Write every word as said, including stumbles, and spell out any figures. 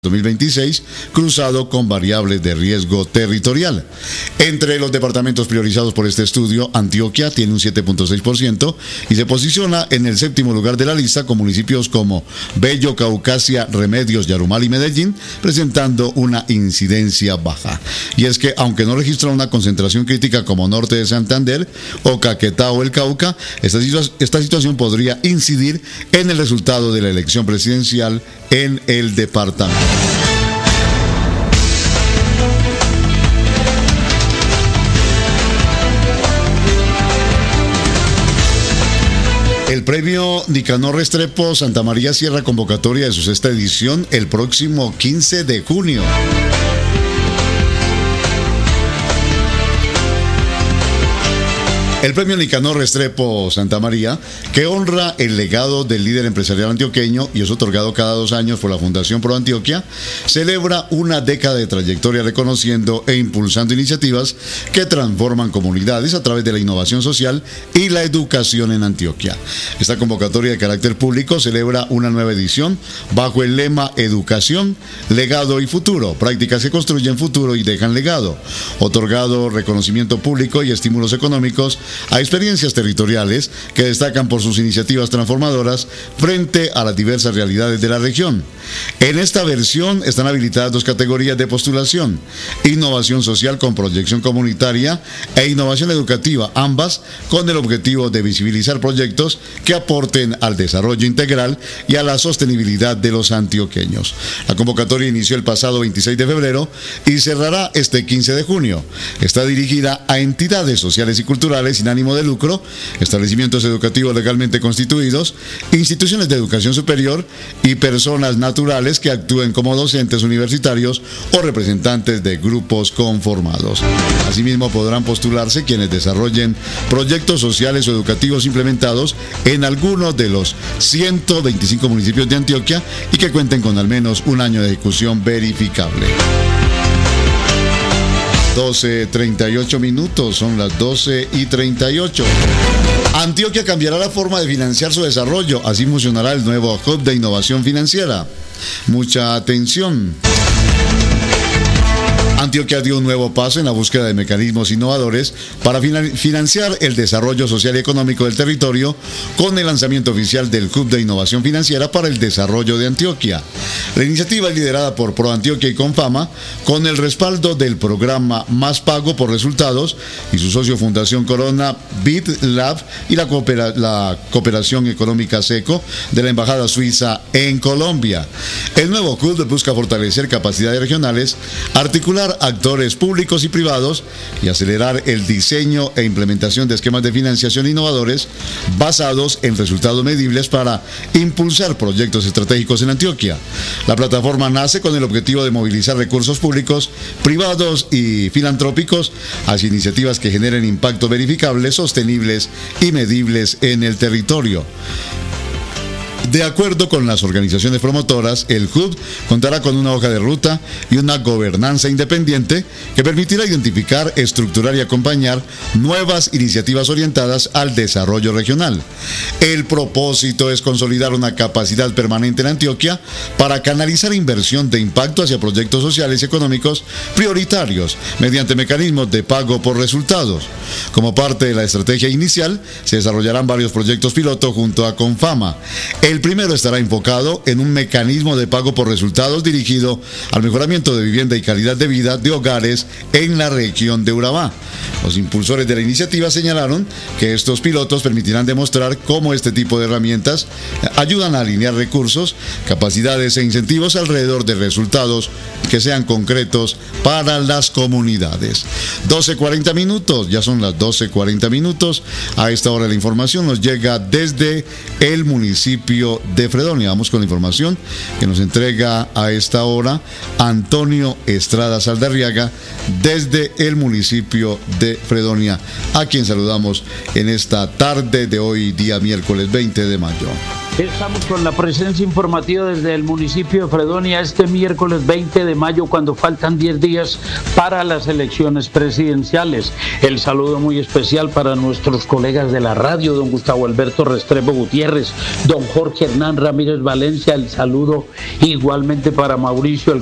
dos mil veintiséis, cruzado con variables de riesgo territorial. Entre los departamentos priorizados por este estudio, Antioquia tiene un siete punto seis por ciento y se posiciona en el séptimo lugar de la lista, con municipios como Bello, Caucasia, Remedios, Yarumal y Medellín presentando una incidencia baja. Y es que, aunque no registra una concentración crítica como Norte de Santander o Caquetá o el Cauca, esta, situa- esta situación podría incidir en el resultado de la elección presidencial en el departamento. El premio Nicanor Restrepo Santa María cierra convocatoria de su sexta edición el próximo quince de junio. El premio Nicanor Restrepo Santa María, que honra el legado del líder empresarial antioqueño y es otorgado cada dos años por la Fundación Pro Antioquia, celebra una década de trayectoria reconociendo e impulsando iniciativas que transforman comunidades a través de la innovación social y la educación en Antioquia. Esta convocatoria de carácter público celebra una nueva edición bajo el lema Educación, Legado y Futuro, prácticas que construyen futuro y dejan legado, otorgado reconocimiento público y estímulos económicos a experiencias territoriales que destacan por sus iniciativas transformadoras frente a las diversas realidades de la región. En esta versión están habilitadas dos categorías de postulación: innovación social con proyección comunitaria e innovación educativa, ambas con el objetivo de visibilizar proyectos que aporten al desarrollo integral y a la sostenibilidad de los antioqueños. La convocatoria inició el pasado veintiséis de febrero y cerrará este quince de junio. Está dirigida a entidades sociales y culturales sin ánimo de lucro, establecimientos educativos legalmente constituidos, instituciones de educación superior y personas naturales que actúen como docentes universitarios o representantes de grupos conformados. Asimismo, podrán postularse quienes desarrollen proyectos sociales o educativos implementados en alguno de los ciento veinticinco municipios de Antioquia y que cuenten con al menos un año de ejecución verificable. doce treinta y ocho minutos, son las doce y treinta y ocho. Antioquia cambiará la forma de financiar su desarrollo, así funcionará el nuevo Hub de Innovación Financiera. Mucha atención. Antioquia dio un nuevo paso en la búsqueda de mecanismos innovadores para financiar el desarrollo social y económico del territorio con el lanzamiento oficial del Hub de Innovación Financiera para el Desarrollo de Antioquia. La iniciativa es liderada por Pro Antioquia y Confama, con el respaldo del programa Más Pago por Resultados y su socio Fundación Corona, BitLab y la, coopera la Cooperación Económica SECO de la Embajada Suiza en Colombia. El nuevo Hub busca fortalecer capacidades regionales, articular actores públicos y privados y acelerar el diseño e implementación de esquemas de financiación innovadores basados en resultados medibles para impulsar proyectos estratégicos en Antioquia. La plataforma nace con el objetivo de movilizar recursos públicos, privados y filantrópicos hacia iniciativas que generen impactos verificables, sostenibles y medibles en el territorio. De acuerdo con las organizaciones promotoras, el Hub contará con una hoja de ruta y una gobernanza independiente que permitirá identificar, estructurar y acompañar nuevas iniciativas orientadas al desarrollo regional. El propósito es consolidar una capacidad permanente en Antioquia para canalizar inversión de impacto hacia proyectos sociales y económicos prioritarios mediante mecanismos de pago por resultados. Como parte de la estrategia inicial, se desarrollarán varios proyectos piloto junto a Confama. El primero estará enfocado en un mecanismo de pago por resultados dirigido al mejoramiento de vivienda y calidad de vida de hogares en la región de Urabá. Los impulsores de la iniciativa señalaron que estos pilotos permitirán demostrar cómo este tipo de herramientas ayudan a alinear recursos, capacidades e incentivos alrededor de resultados que sean concretos para las comunidades. doce cuarenta minutos, ya son las doce cuarenta minutos. A esta hora la información nos llega desde el municipio de Fredonia. Vamos con la información que nos entrega a esta hora Antonio Estrada Saldarriaga desde el municipio de Fredonia, a quien saludamos en esta tarde de hoy, día miércoles veinte de mayo. Estamos con la presencia informativa desde el municipio de Fredonia este miércoles veinte de mayo, cuando faltan diez días para las elecciones presidenciales. El saludo muy especial para nuestros colegas de la radio, don Gustavo Alberto Restrepo Gutiérrez, don Jorge Hernán Ramírez Valencia. El saludo igualmente para Mauricio